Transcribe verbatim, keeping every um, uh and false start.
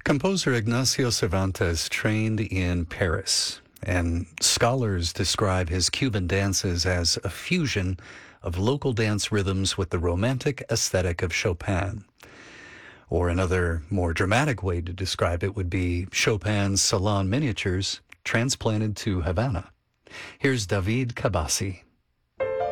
Composer Ignacio Cervantes trained in Paris, and scholars describe his Cuban dances as a fusion of local dance rhythms with the romantic aesthetic of Chopin. Or another, more dramatic way to describe it would be Chopin's salon miniatures transplanted to Havana. Here's David Cabasi.